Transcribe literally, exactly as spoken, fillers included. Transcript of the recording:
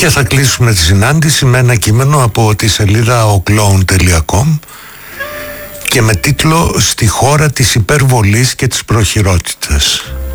Και θα κλείσουμε τη συνάντηση με ένα κείμενο από τη σελίδα ο κλόουν τελεία κομ και με τίτλο «Στη χώρα της υπερβολής και της προχειρότητας».